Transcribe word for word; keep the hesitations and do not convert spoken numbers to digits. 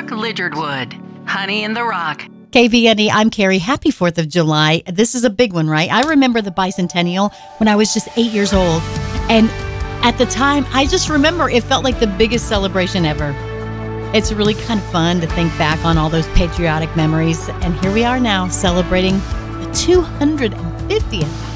Lidgerwood. Honey in the Rock. K V N E, I'm Carrie. Happy fourth of July. This is a big one, right? I remember the bicentennial when I was just eight years old. And at the time, I just remember it felt like the biggest celebration ever. It's really kind of fun to think back on all those patriotic memories. And here we are now celebrating the two hundred fiftieth